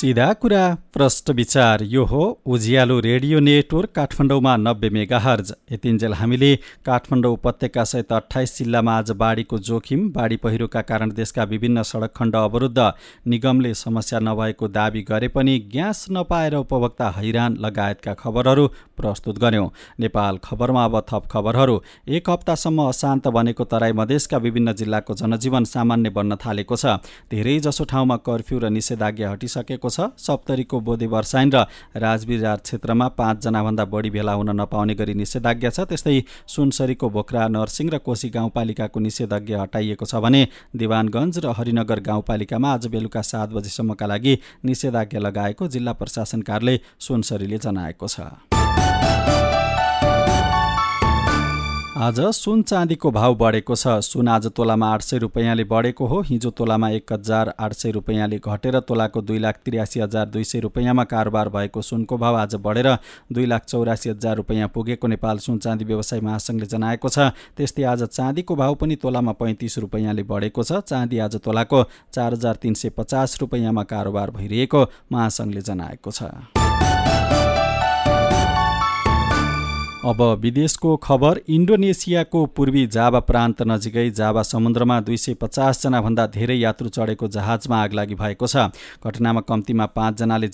सीधा कुरा प्रष्ट विचार। यो हो उज्यालो रेडियो नेटवर्क काठमाडौँमा 90 मेगाहर्ज। यतिन्जेल हामीले काठमाडौँ उपत्यका सहित 28 जिल्लामा आज बाढीको जोखिम, बाढी पहिरोका कारण देशका विभिन्न सडक खण्ड अवरुद्ध, निगमले समस्या नभएको दावी गरे पनि ग्यास नपाएर उपभोक्ता हैरान लगायतका खबरहरू प्रस्तुत गर्यौं। नेपाल खबरमा अब थप खबरहरू। एक हप्तासम्म अशान्त बनेको तराई मधेसका विभिन्न जिल्लाको जनजीवन सामान्य बन्न थालेको छ। धेरै जसो ठाउँमा कर्फ्यू र निषेधाज्ञा हटिसकेको छ। सप्तरीको बोधे वर्षाइन र राजबिरार क्षेत्रमा 5 जनाभन्दा बढी भेला हुन नपाउने गरी निषेधाज्ञा छ। त्यस्तै सुनसरीको बोक्रा, नरसिंह र कोशी गाउँपालिकाको निषेधाज्ञा हटाइएको छ भने दिवानगञ्ज र हरिनगर गाउँपालिकामा आज बेलुका 7 बजेसम्मका लागि निषेधाज्ञा लगाएको जिल्ला प्रशासन कार्यालय सुनसरीले जनाएको छ। आज सुन चाँदीको भाव बढेको छ। सुन आज तोलामा 800 रुपैयाँले बढेको हो। हिजो तोलामा 1800 रुपैयाँले घटेर तोलाको 2,83,200 रुपैयाँमा कारोबार भएको सुनको भाव आज बढेर 2,84,000 रुपैयाँ पुगेको नेपाल सुन चाँदी व्यवसायी महासंघले जनाएको छ। त्यस्तै आज चाँदीको भाव पनि तोलामा 35 रुपैयाँले बढेको छ। चाँदी आज तोलाको 4,350 रुपैयाँमा कारोबार भइरहेको महासंघले जनाएको छ। अब विदेशको खबर। इन्डोनेसियाको पूर्वी जावा प्रान्त नजिकै जावा समुद्रमा 250 जनाभन्दा धेरै यात्रु चढेको जहाजमा आगलागी भएको छ। घटनामा कम्तीमा 5 जनाले